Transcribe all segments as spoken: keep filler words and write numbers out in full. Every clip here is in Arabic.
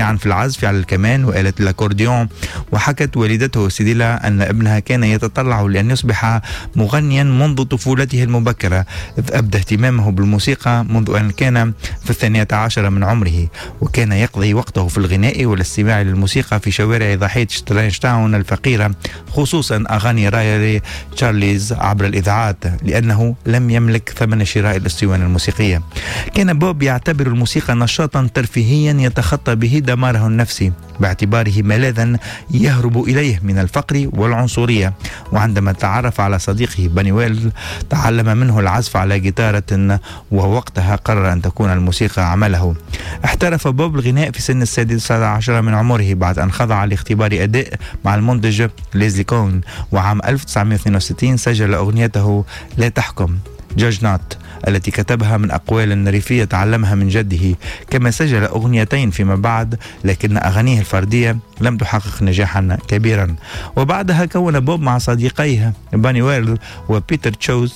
سريعا في العزف على الكمان وآلة الأكورديون. وحكت والدته سيديلا أن ابنها كان يتطلع لأن يصبح مغنيا منذ طفولته المبكرة، إذ أبدى اهتمامه بالموسيقى منذ أن كان في الثانية عشر من عمره، وكان يقضي وقته في الغناء والاستماع للموسيقى في شوارع ضاحية سترينج تاون الفقيرة، خصوصا أغاني راي تشارليز عبر الإذاعات، لأنه لم يملك ثمن شراء الأسطوانة الموسيقية. كان بوب يعتبر الموسيقى نشاطا ترفيهيا يتخطى به دماره النفسي، باعتباره ملاذا يهرب إليه من الفقر والعنصرية. وعندما تعرف على صديقه باني ويل تعلم منه العزف على جيتارة، ووقتها قرر أن تكون الموسيقى عمله. احترف بوب الغناء في سن السادسة عشر من عمره بعد أن خضع لاختبار أداء مع المنتج ليزلي كون. وعام ألف وتسعمائة واثنين وستين سجل أغنيته لا تحكم جاج نوت التي كتبها من أقوال ريفية تعلمها من جده، كما سجل أغنيتين فيما بعد، لكن أغانيه الفردية لم تحقق نجاحا كبيرا. وبعدها كون بوب مع صديقيه باني ويل وبيتر تشوز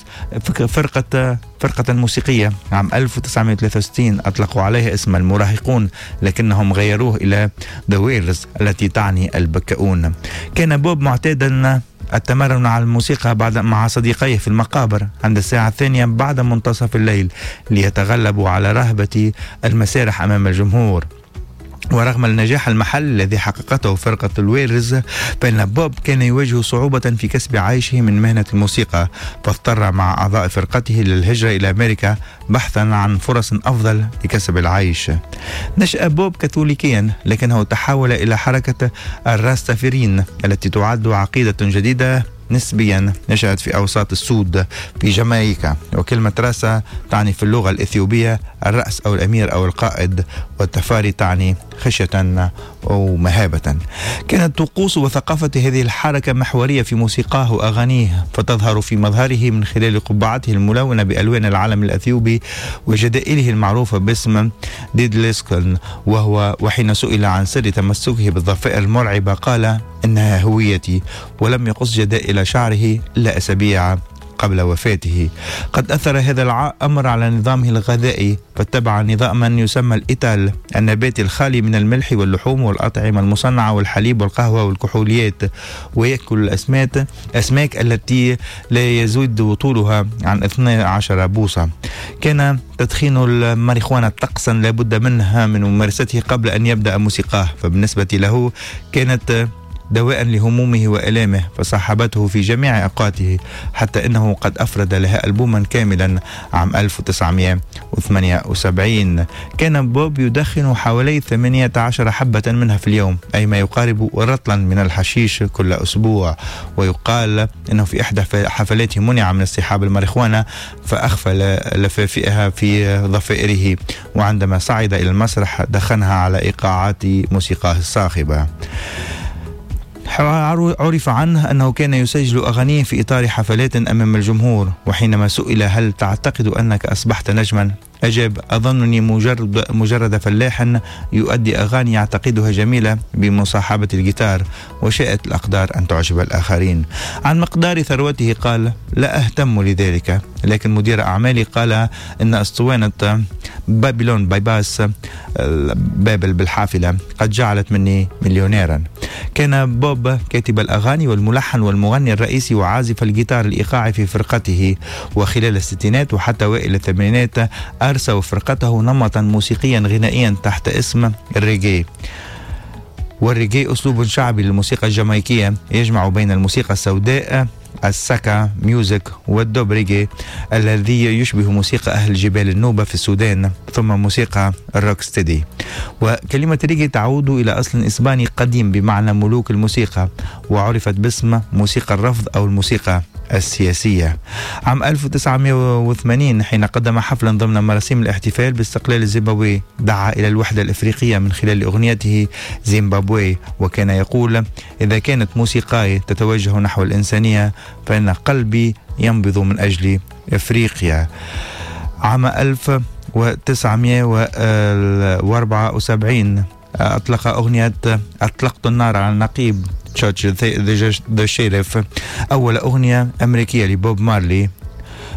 فرقة فرقة موسيقية. عام ألف وتسعمائة وثلاثة وستين أطلقوا عليها اسم المراهقون، لكنهم غيروه إلى The Wailers التي تعني البكاؤون. كان بوب معتادا التمرن على الموسيقى بعد مع صديقيه في المقابر عند الساعة الثانية بعد منتصف الليل ليتغلبوا على رهبة المسارح أمام الجمهور. ورغم النجاح المحل الذي حققته فرقة الويرز، فإن بوب كان يواجه صعوبة في كسب عيشه من مهنة الموسيقى، فاضطر مع أعضاء فرقته للهجرة إلى أمريكا بحثا عن فرص أفضل لكسب العيش. نشأ بوب كاثوليكيا، لكنه تحول إلى حركة الراستافيرين التي تعد عقيدة جديدة نسبيا نشأت في أوساط السود في جامايكا. وكلمة راسا تعني في اللغة الإثيوبية الرأس أو الأمير أو القائد، والتفاري تعني خشية أو مهابة. كانت طقوس وثقافة هذه الحركة محورية في موسيقاه وأغانيه، فتظهر في مظهره من خلال قبعته الملونة بألوان العلم الأثيوبي وجدائله المعروفة باسم ديدلسكن. وهو وحين سئل عن سر تمسكه بالضفائر المرعبة قال إنها هويتي، ولم يقص جدائل شعره إلا أسابيع قبل وفاته. قد أثر هذا الأمر على نظامه الغذائي، فاتبع نظاما يسمى الإيتال النباتي الخالي من الملح واللحوم والأطعمة المصنعة والحليب والقهوة والكحوليات، ويأكل الأسماك أسماك التي لا يزيد طولها عن اثنتي عشرة بوصة. كان تدخين الماريخوانا طقسا لابد منها من ممارسته قبل أن يبدأ موسيقاه، فبالنسبة له كانت دواء لهمومه وألامه، فصاحبته في جميع أوقاته، حتى أنه قد أفرد لها ألبوما كاملا عام ألف وتسعمائة وثمانية وسبعين. كان بوب يدخن حوالي ثمانية عشر حبة منها في اليوم، أي ما يقارب رطلا من الحشيش كل أسبوع. ويقال أنه في إحدى حفلاته منع من اصطحاب الماريخوانا فأخفى لفافئها في ضفائره، وعندما صعد إلى المسرح دخنها على إيقاعات موسيقاه الصاخبة. عرف عنه أنه كان يسجل أغانيه في إطار حفلات أمام الجمهور، وحينما سئل هل تعتقد أنك أصبحت نجما؟ أجاب أظنني مجرد, مجرد فلاح يؤدي أغاني يعتقدها جميلة بمصاحبة الجيتار، وشاءت الأقدار أن تعجب الآخرين. عن مقدار ثروته قال لا أهتم لذلك، لكن مدير أعمالي قال إن أسطوانة بابلون بايباس بابل بالحافلة قد جعلت مني مليونيرا. كان بوب كاتب الأغاني والملحن والمغني الرئيسي وعازف الجيتار الإيقاعي في فرقته، وخلال الستينات وحتى أوائل الثمانينات أرسوا فرقته نمطا موسيقيا غنائيا تحت اسم الريجي. والريجي أسلوب شعبي للموسيقى الجامايكية يجمع بين الموسيقى السوداء الساكا ميوزك والدوب ريجي الذي يشبه موسيقى أهل جبال النوبة في السودان، ثم موسيقى الروك ستيدي. وكلمة ريجي تعود إلى أصل إسباني قديم بمعنى ملوك الموسيقى، وعرفت باسم موسيقى الرفض أو الموسيقى السياسية. عام ألف وتسعمائة وثمانين حين قدم حفلا ضمن مراسم الاحتفال باستقلال زيمبابوي دعا إلى الوحدة الإفريقية من خلال أغنيته زيمبابوي، وكان يقول إذا كانت موسيقاي تتوجه نحو الإنسانية فإن قلبي ينبض من أجل إفريقيا. عام ألف وتسعمائة وأربعة وسبعين أطلق أغنية أطلقت النار على النقيب تشاتش ذا شيريف، أول أغنية أمريكية لبوب مارلي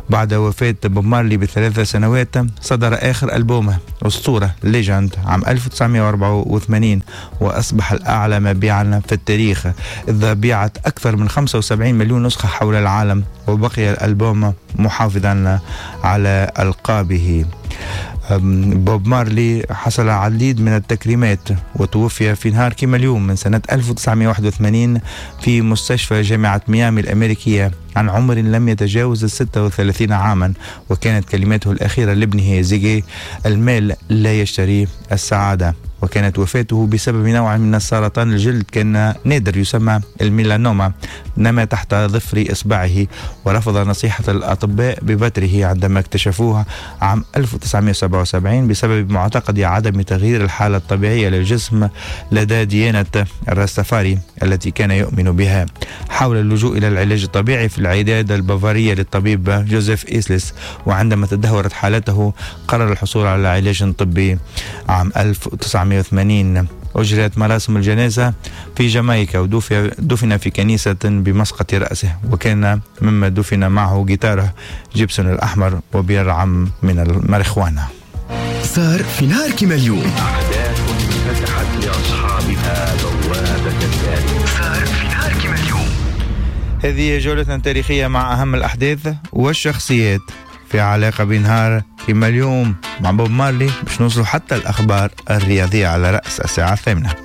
بعد وفاة بوب مارلي بثلاث سنوات صدر آخر ألبومه أسطورة ليجند عام ألف وتسعمائة وأربعة وثمانين، وأصبح الأعلى مبيعا في التاريخ، إذ بيعت أكثر من خمسة وسبعين مليون نسخة حول العالم، وبقي الألبوم محافظا على ألقابه. بوب مارلي حصل على العديد من التكريمات، وتوفي في نهار كما اليوم من سنة ألف وتسعمائة وواحد وثمانين في مستشفى جامعة ميامي الأمريكية عن عمر لم يتجاوز ستة وثلاثين عاما، وكانت كلماته الأخيرة لابنه زيجي: المال لا يشتري السعادة. وكانت وفاته بسبب نوع من السرطان الجلد كان نادر يسمى الميلانوما، نما تحت ظفر إصبعه، ورفض نصيحة الأطباء ببتره عندما اكتشفوها عام ألف وتسعمائة وسبعة وسبعين بسبب معتقد عدم تغيير الحالة الطبيعية للجسم لدى ديانة الراستفاري التي كان يؤمن بها. حاول اللجوء إلى العلاج الطبيعي في العيادة البافارية للطبيب جوزيف إيسلس، وعندما تدهورت حالته قرر الحصول على علاج طبي. عام ألف وتسعمائة وثمانين أجريت مراسم الجنازة في جامايكا، ودفن في كنيسة بمسقط رأسه، وكان مما دفن معه جيتاره جيبسون الأحمر وبيرعم من الماريخوانا. صار في نهار كما اليوم أحداث فتحت لأصحابها بوابة التاريخ. صار في نهار كما اليوم. هذه جولتنا التاريخية مع أهم الأحداث والشخصيات في علاقة بنهار كما اليوم مع بوب مارلي، باش نوصلوا حتى الأخبار الرياضية على رأس الساعة الثامنة.